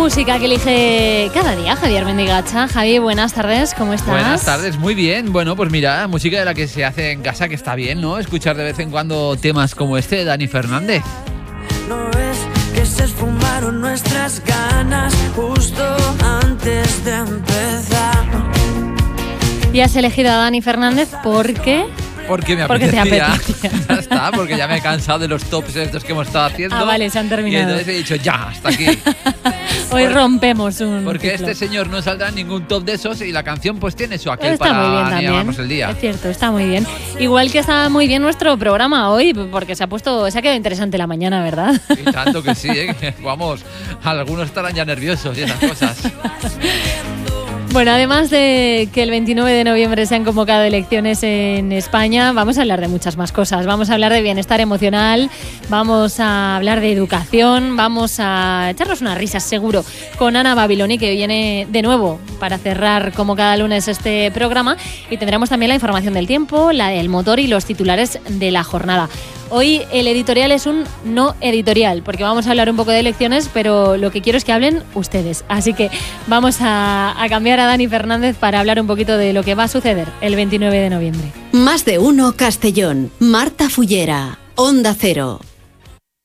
música que elige cada día Javier Mendigacha. Javi, buenas tardes, ¿cómo estás? Buenas tardes, muy bien. Bueno, pues mira, música de la que se hace en casa, que está bien, ¿no? Escuchar de vez en cuando temas como este de Dani Fernández. No ves que se esfumaron nuestras ganas justo antes de empezar. Y has elegido a Dani Fernández porque... Porque me apetecía. Ya está, porque ya me he cansado de los tops estos que hemos estado haciendo. Ah, vale, se han terminado. Y entonces he dicho, ya, hasta aquí. Hoy rompemos un Porque ciclo. este señor no saldrá en ningún top de esos y la canción pues tiene su aquel Está muy bien para animarnos también. el día. Es cierto, está muy bien. Igual que está muy bien nuestro programa hoy, porque se ha quedado interesante la mañana, ¿verdad? Y tanto que sí, que, vamos, algunos estarán ya nerviosos y esas cosas. Bueno, además de que el 29 de noviembre se han convocado elecciones en España, vamos a hablar de muchas más cosas. Vamos a hablar de bienestar emocional, vamos a hablar de educación, vamos a echarnos unas risas seguro con Ana Babiloni, que viene de nuevo para cerrar como cada lunes este programa, y tendremos también la información del tiempo, la del motor y los titulares de la jornada. Hoy el editorial es un no editorial, porque vamos a hablar un poco de elecciones, pero lo que quiero es que hablen ustedes. Así que vamos a cambiar a Dani Fernández para hablar un poquito de lo que va a suceder el 29 de noviembre. Más de uno Castellón. Marta Fullera, Onda Cero.